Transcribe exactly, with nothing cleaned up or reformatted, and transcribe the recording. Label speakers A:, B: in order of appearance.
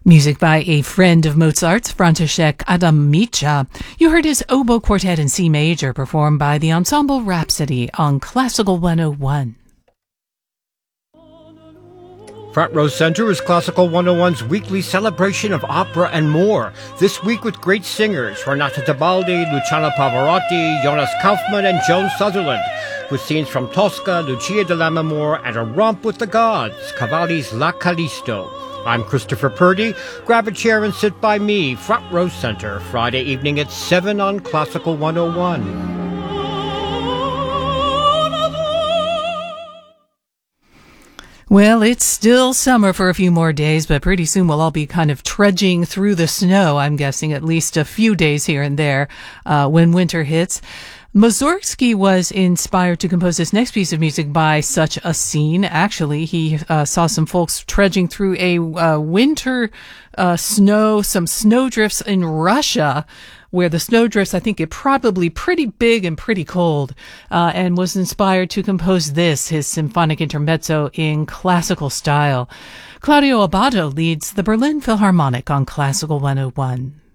A: Music by a friend of Mozart's, František Adamica. You heard his oboe quartet in C major performed by the Ensemble Rhapsody on Classical one oh one.
B: Front Row Center is Classical one oh one's weekly celebration of opera and more. This week with great singers, Renata Tebaldi, Luciano Pavarotti, Jonas Kaufmann, and Joan Sutherland. With scenes from Tosca, Lucia di Lammermoor, and a romp with the gods, Cavalli's La Callisto. I'm Christopher Purdy. Grab a chair and sit by me, Front Row Center, Friday evening at seven on Classical one oh one.
A: Well, it's still summer for a few more days, but pretty soon we'll all be kind of trudging through the snow, I'm guessing, at least a few days here and there, uh, when winter hits. Mussorgsky was inspired to compose this next piece of music by such a scene. Actually, he uh, saw some folks trudging through a uh, winter uh, snow, some snowdrifts in Russia, where the snowdrifts, I think, get probably pretty big and pretty cold, uh, and was inspired to compose this, his symphonic intermezzo in classical style. Claudio Abbado leads the Berlin Philharmonic on Classical one oh one.